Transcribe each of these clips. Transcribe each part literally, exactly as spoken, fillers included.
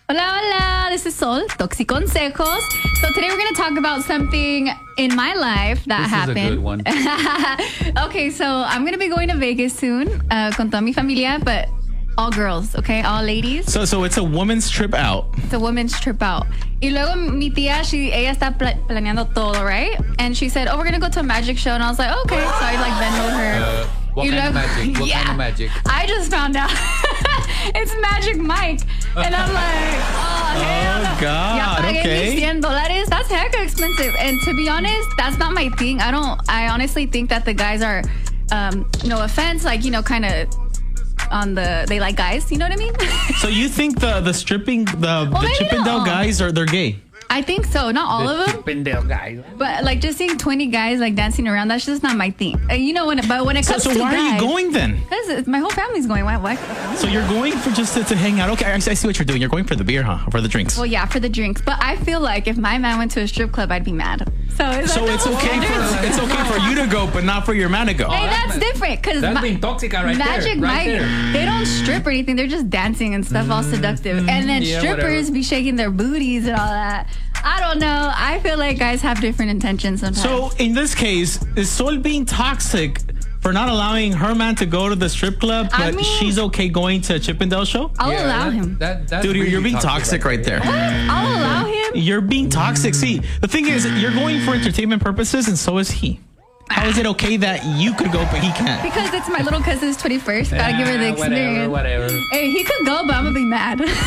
Hola, hola. This is Sol, Toxiconsejos. So today we're going to talk about something in my life that this happened. This is a good one. Okay, so I'm going to be going to Vegas soon uh, con toda mi familia, but all girls, okay? All ladies. So so it's a woman's trip out. It's a woman's trip out. Y luego mi tía, she, ella está pla- planeando todo, right? And she said, oh, we're going to go to a magic show. And I was like, okay. So I like Venmo'd her. Uh, what Y kind luego- of magic? What yeah. kind of magic? I just found out it's Magic Mike. And I'm like, oh, hell no. Oh, God. Ya pagué Okay. mis cien dólares. That's hecka expensive. And to be honest, that's not my thing. I don't, I honestly think that the guys are, um, no offense, like, you know, kind of on the, they like guys. You know what I mean? So you think the the stripping the, Well, the maybe Chippendale not. guys are they're gay? I think so. Not all of them. Chippendale guy. But like just seeing twenty guys like dancing around, that's just not my thing. Uh, you know when, but when it So, comes so to why guys, are you going then? Because my whole family's going. Why? Why? So you're going for just to, to hang out? Okay, I, I see what you're doing. You're going for the beer, huh? Or for the drinks? Well, yeah, for the drinks. But I feel like if my man went to a strip club, I'd be mad. So, is So that it's double okay standards? for it's okay for you to go, but not for your man to go. Hey, that's that's ma- different because That's being toxica right Magic there. Right Mike, there. they don't strip or anything. They're just dancing and stuff, all seductive. And then yeah, strippers whatever. be shaking their booties and all that. I don't know. I feel like guys have different intentions sometimes. So in this case, is Sol being toxic for not allowing her man to go to the strip club, I but mean- she's okay going to a Chippendale show? I'll Yeah, allow that- him. That, that's Dude, you're, you're really being toxic right there. I'll allow him. You're being toxic. See, the thing is, you're going for entertainment purposes, and so is he. How is it okay that you could go, but he can't? Because it's my little cousin's twenty-first. Gotta give her the Ah, experience. Whatever, whatever. Hey, he could go, but I'm gonna be mad. We're, we're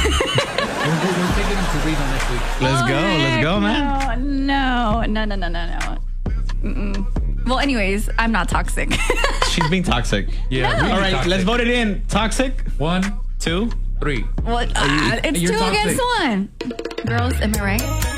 taking him to Reno next week. Let's Oh, go. Let's heck go, man. No, no, no, no, no, no. Mm-mm. Well, anyways, I'm not toxic. She's being toxic. Yeah. No. really All right, toxic. let's vote it in. Toxic. One, Two. three. Well, uh, it's you're two toxic. against one. Girls, am I right?